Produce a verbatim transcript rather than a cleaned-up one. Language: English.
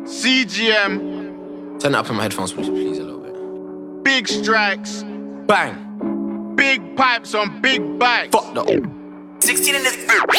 C G M. Turn it up on my headphones, please, please, a little bit. Big strikes. Bang. Big pipes on big bikes. Fuck the. sixteen in this.